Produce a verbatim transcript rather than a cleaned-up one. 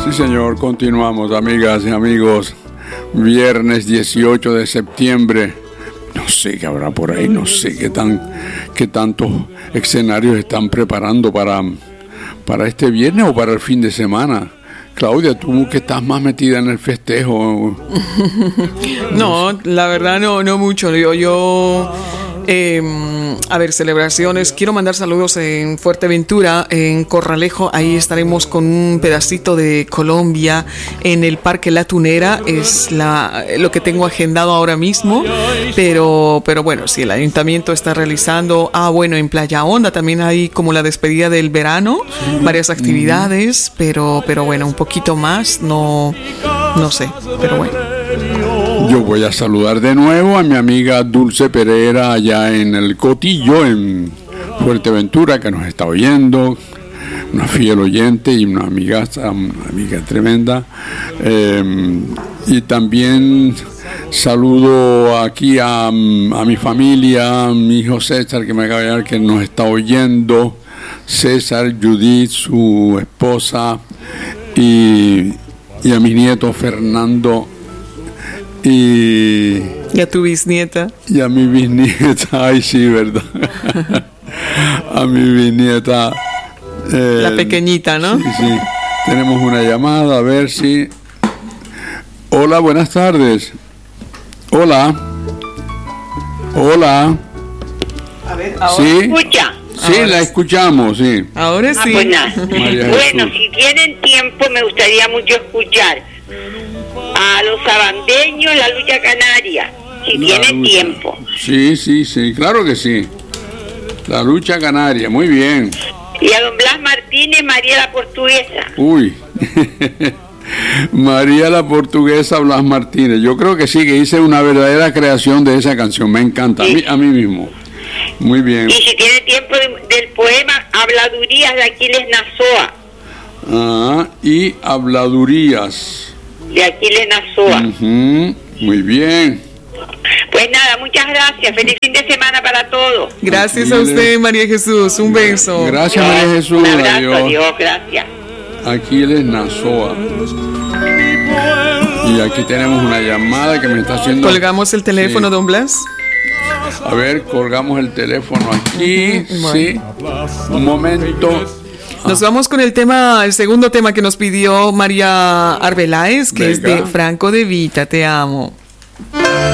Sí, señor, continuamos, amigas y amigos. Viernes dieciocho de septiembre. No sé qué habrá por ahí, no sé qué tan qué tantos escenarios están preparando para, para este viernes o para el fin de semana. Claudia, tú que estás más metida en el festejo. No, la verdad no, no mucho. Yo, yo eh, a ver, celebraciones. Quiero mandar saludos en Fuerteventura, en Corralejo. Ahí estaremos con un pedacito de Colombia en el Parque La Tunera. Es la, lo que tengo agendado ahora mismo. Pero, pero bueno, si el ayuntamiento está realizando. Ah, bueno, en Playa Honda también hay como la despedida del verano, sí, varias actividades, pero, pero bueno, un poquito más, no, no sé, pero bueno. Yo voy a saludar de nuevo a mi amiga Dulce Pereira allá en el Cotillo, en Fuerteventura, que nos está oyendo, una fiel oyente y una amiga, una amiga tremenda. Eh, y también saludo aquí a, a mi familia, a mi hijo César, que me acaba de llegar, que nos está oyendo, César, Judith, su esposa, y, y a mi nieto Fernando, y, y a tu bisnieta. Y a mi bisnieta, ay sí, verdad. A mi bisnieta. Eh, la pequeñita, ¿no? Sí, sí. Tenemos una llamada, a ver si... Hola, buenas tardes. Hola. Hola. A ver, ahora. ¿Sí? ¿Escucha? Sí, ahora la escuchamos, sí. Ahora sí. Ah, pues nada. Bueno, si tienen tiempo, me gustaría mucho escuchar a los sabandeños, la lucha canaria, si la tienen lucha. Tiempo. Sí, sí, sí, claro que sí. La lucha canaria, muy bien. Y a don Blas Martínez, María la Portuguesa. Uy, María la Portuguesa, Blas Martínez. Yo creo que sí, que hice una verdadera creación de esa canción, me encanta, sí. a, mí, a mí mismo. Muy bien. Y si tiene tiempo de, del poema Habladurías de Aquiles Nazoa. Ah, y Habladurías. De Aquiles Nazoa. Uh-huh. Muy bien. Pues nada, muchas gracias. Feliz fin de semana para todos. Gracias Aquiles. A usted, María Jesús. Un beso. Gracias, María Jesús. Un abrazo, adiós. Adiós, gracias. Aquiles Nazoa. Y aquí tenemos una llamada que me está haciendo... ¿Colgamos el teléfono, sí. don Blas? A ver, colgamos el teléfono aquí. Uh-huh. Sí. Un momento. Nos vamos con el tema, el segundo tema que nos pidió María Arbeláez, que Venga. Es de Franco De Vita, Te Amo.